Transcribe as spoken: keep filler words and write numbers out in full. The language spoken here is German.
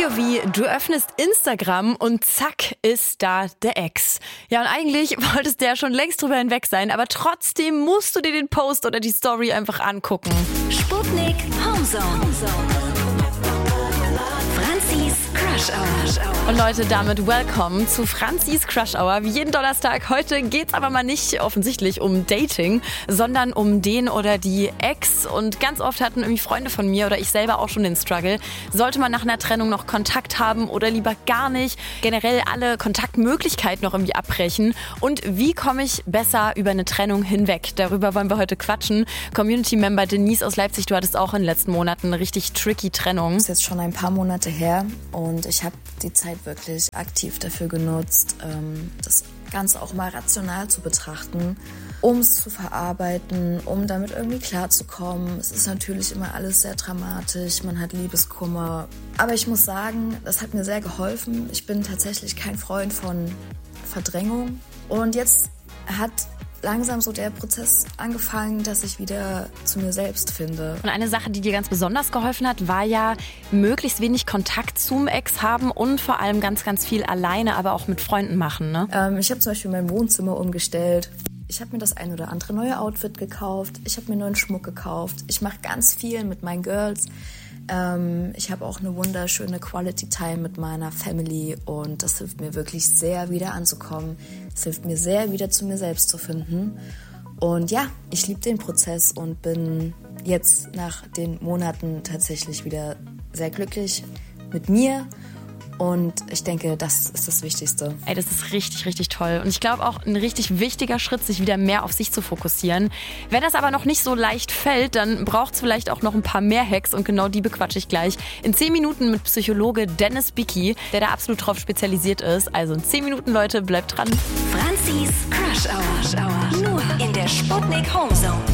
wie du öffnest Instagram und zack ist da der Ex. Ja, und eigentlich wolltest du ja schon längst drüber hinweg sein, aber trotzdem musst du dir den Post oder die Story einfach angucken. Sputnik Homezone. Franzis Crush Hour. Und Leute, damit willkommen zu Franzis Crush Hour. Wie jeden Donnerstag. Heute geht's aber mal nicht offensichtlich um Dating, sondern um den oder die Ex. Und ganz oft hatten irgendwie Freunde von mir oder ich selber auch schon den Struggle. Sollte man nach einer Trennung noch Kontakt haben oder lieber gar nicht? Generell alle Kontaktmöglichkeiten noch irgendwie abbrechen. Und wie komme ich besser über eine Trennung hinweg? Darüber wollen wir heute quatschen. Community-Member Denise aus Leipzig, du hattest auch in den letzten Monaten eine richtig tricky Trennung. Das ist jetzt schon ein paar Monate her und ich habe die Zeit wirklich aktiv dafür genutzt, das Ganze auch mal rational zu betrachten, um es zu verarbeiten, um damit irgendwie klarzukommen. Es ist natürlich immer alles sehr dramatisch, man hat Liebeskummer. Aber ich muss sagen, das hat mir sehr geholfen. Ich bin tatsächlich kein Freund von Verdrängung. Und jetzt hat langsam so der Prozess angefangen, dass ich wieder zu mir selbst finde. Und eine Sache, die dir ganz besonders geholfen hat, war ja möglichst wenig Kontakt zum Ex haben und vor allem ganz, ganz viel alleine, aber auch mit Freunden machen, ne? Ähm, ich habe zum Beispiel mein Wohnzimmer umgestellt. Ich habe mir das ein oder andere neue Outfit gekauft. Ich habe mir neuen Schmuck gekauft. Ich mache ganz viel mit meinen Girls. Ähm, ich habe auch eine wunderschöne Quality Time mit meiner Family und das hilft mir wirklich sehr, wieder anzukommen. Es hilft mir sehr, wieder zu mir selbst zu finden. Und ja, ich liebe den Prozess und bin jetzt nach den Monaten tatsächlich wieder sehr glücklich mit mir. Und ich denke, das ist das Wichtigste. Ey, das ist richtig, richtig toll. Und ich glaube auch ein richtig wichtiger Schritt, sich wieder mehr auf sich zu fokussieren. Wenn das aber noch nicht so leicht fällt, dann braucht es vielleicht auch noch ein paar mehr Hacks. Und genau die bequatsche ich gleich in zehn Minuten mit Psychologe Dennis Bicki, der da absolut drauf spezialisiert ist. Also in zehn Minuten, Leute, bleibt dran. Franzis Crush Hour. Nur in der Sputnik Homezone.